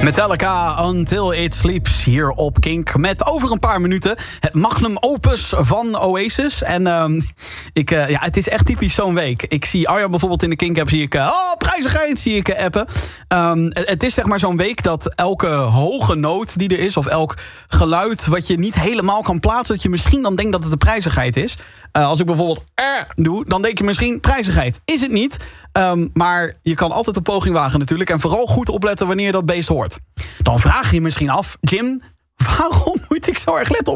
Metallica, Until It Sleeps, hier op Kink. Met over een paar minuten het magnum opus van Oasis. En het is echt typisch zo'n week. Ik zie Arjan bijvoorbeeld in de Kink-app, zie ik prijzigheid, zie ik appen. Het is zeg maar zo'n week dat elke hoge noot die er is, of elk geluid wat je niet helemaal kan plaatsen, dat je misschien dan denkt dat het de prijzigheid is. Als ik bijvoorbeeld doe, dan denk je misschien prijzigheid. Is het niet, maar je kan altijd een poging wagen natuurlijk. En vooral goed opletten wanneer je dat beest hoort. Dan vraag je je misschien af, Jim, waarom moet ik zo erg letten op